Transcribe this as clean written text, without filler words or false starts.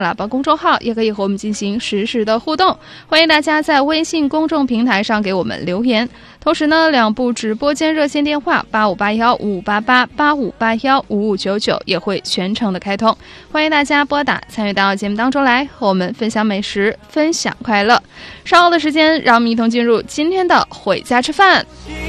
喇叭公众号，也可以和我们进行实时的互动。欢迎大家在微信公众平台上给我们留言。同时呢，两部直播间热线电话85815588、85815599也会全程的开通，欢迎大家拨打参与到节目当中来，和我们分享美食，分享快乐。稍后的时间，让我们一同进入今天的回家吃饭。